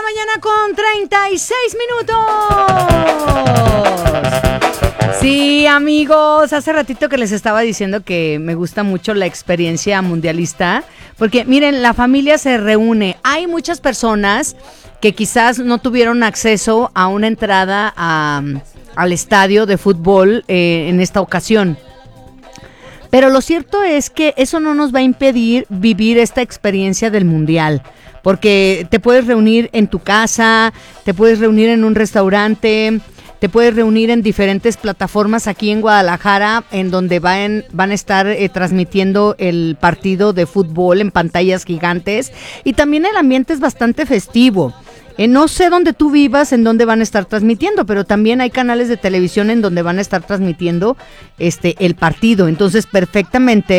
mañana con 36 minutos. Sí, amigos, hace ratito que les estaba diciendo que me gusta mucho la experiencia mundialista, porque miren, la familia se reúne. Hay muchas personas que quizás no tuvieron acceso a una entrada al estadio de fútbol en esta ocasión. Pero lo cierto es que eso no nos va a impedir vivir esta experiencia del mundial, porque te puedes reunir en tu casa, te puedes reunir en un restaurante, te puedes reunir en diferentes plataformas aquí en Guadalajara, en donde van a estar transmitiendo el partido de fútbol en pantallas gigantes, y también el ambiente es bastante festivo. No sé dónde tú vivas, en dónde van a estar transmitiendo, pero también hay canales de televisión en donde van a estar transmitiendo el partido. Entonces, perfectamente